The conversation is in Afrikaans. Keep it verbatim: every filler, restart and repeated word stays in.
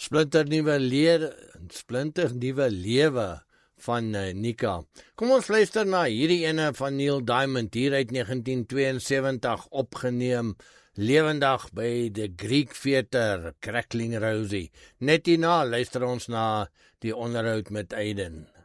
Splinter nuwe leer, splinter nuwe lewe van uh, Nika. Kom ons luister na hierdie ene van Neil Diamond hier uit negentien tweeënsewentig opgeneem, lewendig by The Greek Theatre, Crackling Rosie. Net hierna luister ons na die onderhoud met Aiden.